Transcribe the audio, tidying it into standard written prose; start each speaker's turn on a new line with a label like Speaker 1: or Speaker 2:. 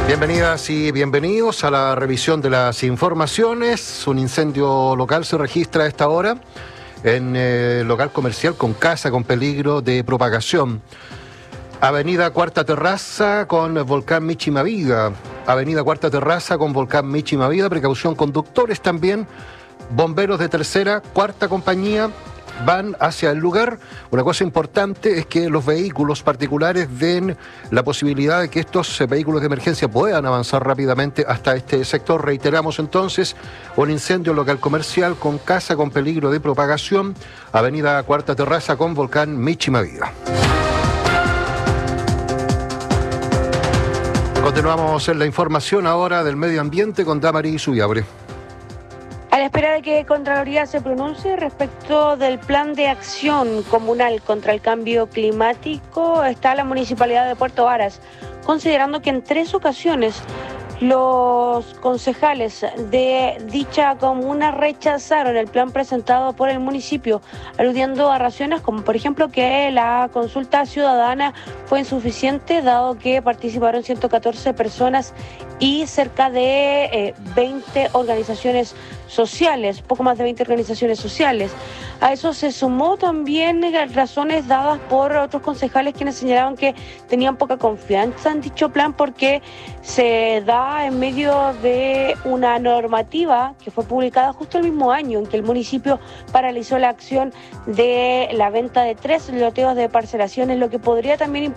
Speaker 1: Bienvenidas y bienvenidos a la revisión de las informaciones. Un incendio local se registra a esta hora en local comercial con casa con peligro de propagación. Avenida Cuarta Terraza con Volcán Michimaviga. Avenida Cuarta Terraza con Volcán Michimaviga. Precaución conductores también. Bomberos de tercera, cuarta compañía van hacia el lugar. Una cosa importante es que los vehículos particulares den la posibilidad de que estos vehículos de emergencia puedan avanzar rápidamente hasta este sector. Reiteramos entonces, un incendio local comercial con casa con peligro de propagación, Avenida Cuarta Terraza con Volcán Michimaviga. Continuamos en la información ahora del medio ambiente con Damaris Subiabre.
Speaker 2: A la espera de que Contraloría se pronuncie respecto del plan de acción comunal contra el cambio climático, está la Municipalidad de Puerto Varas, considerando que en 3 ocasiones los concejales de dicha comuna rechazaron el plan presentado por el municipio, aludiendo a razones como, por ejemplo, que la consulta ciudadana fue insuficiente, dado que participaron 114 personas y cerca de 20 organizaciones sociales, poco más de 20 organizaciones sociales. A eso se sumó también razones dadas por otros concejales quienes señalaban que tenían poca confianza en dicho plan porque se da en medio de una normativa que fue publicada justo el mismo año en que el municipio paralizó la acción de la venta de 3 loteos de parcelaciones, lo que podría también